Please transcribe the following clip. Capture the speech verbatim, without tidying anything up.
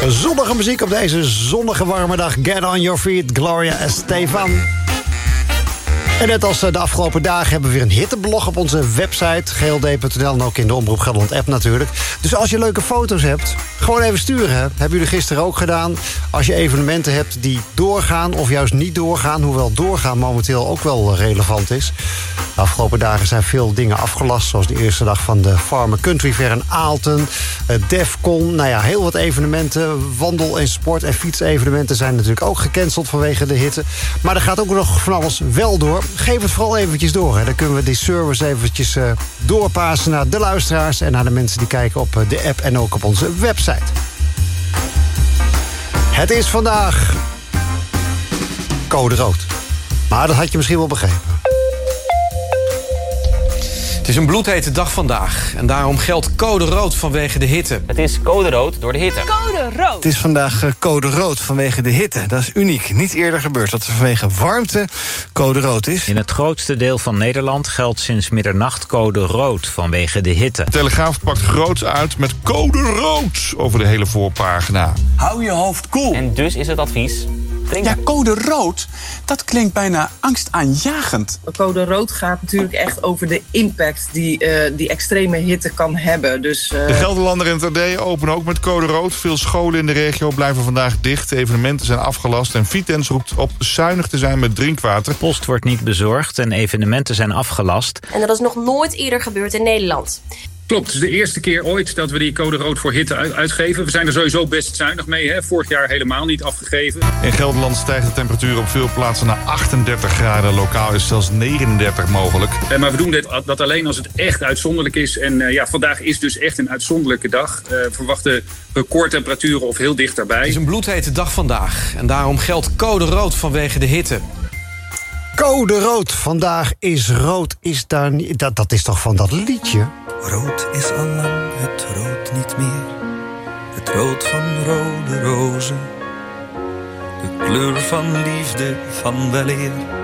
Zonnige muziek op deze zonnige warme dag. Get on your feet, Gloria Estefan. En net als de afgelopen dagen hebben we weer een hitteblog op onze website. g l d punt n l en ook in de Omroep Gelderland app natuurlijk. Dus als je leuke foto's hebt, gewoon even sturen. Hè. Hebben jullie gisteren ook gedaan. Als je evenementen hebt die doorgaan of juist niet doorgaan. Hoewel doorgaan momenteel ook wel relevant is. De afgelopen dagen zijn veel dingen afgelast. Zoals de eerste dag van de Farmer Country Fair in Aalten. Defcon, nou ja, heel wat evenementen. Wandel- en sport- en fietsevenementen zijn natuurlijk ook gecanceld vanwege de hitte. Maar er gaat ook nog van alles wel door. Geef het vooral eventjes door. Hè. Dan kunnen we die service eventjes uh, doorpassen naar de luisteraars... en naar de mensen die kijken op uh, de app en ook op onze website. Het is vandaag code rood. Maar dat had je misschien wel begrepen. Het is een bloedhete dag vandaag en daarom geldt code rood vanwege de hitte. Het is code rood door de hitte. Code rood. Het is vandaag code rood vanwege de hitte. Dat is uniek. Niet eerder gebeurd dat er vanwege warmte code rood is. In het grootste deel van Nederland geldt sinds middernacht code rood vanwege de hitte. De Telegraaf pakt groots uit met code rood over de hele voorpagina. Hou je hoofd koel. En dus is het advies... Drink. Ja, code rood, dat klinkt bijna angstaanjagend. Code rood gaat natuurlijk echt over de impact die uh, die extreme hitte kan hebben. Dus, uh... De Gelderlander en het R D openen ook met code rood. Veel scholen in de regio blijven vandaag dicht. Evenementen zijn afgelast en Vitens roept op zuinig te zijn met drinkwater. Post wordt niet bezorgd en evenementen zijn afgelast. En dat is nog nooit eerder gebeurd in Nederland. Klopt, het is de eerste keer ooit dat we die code rood voor hitte uitgeven. We zijn er sowieso best zuinig mee, hè? Vorig jaar helemaal niet afgegeven. In Gelderland stijgt de temperatuur op veel plaatsen naar achtendertig graden. Lokaal is zelfs negenendertig mogelijk. Eh, maar we doen dit, dat alleen als het echt uitzonderlijk is. En uh, ja, vandaag is dus echt een uitzonderlijke dag. Uh, we verwachten recordtemperaturen of heel dicht daarbij. Het is een bloedhete dag vandaag en daarom geldt code rood vanwege de hitte. Code rood. Vandaag is rood. Is daar niet, dat, dat is toch van dat liedje? Rood is al lang het rood niet meer. Het rood van rode rozen. De kleur van liefde, van weleer.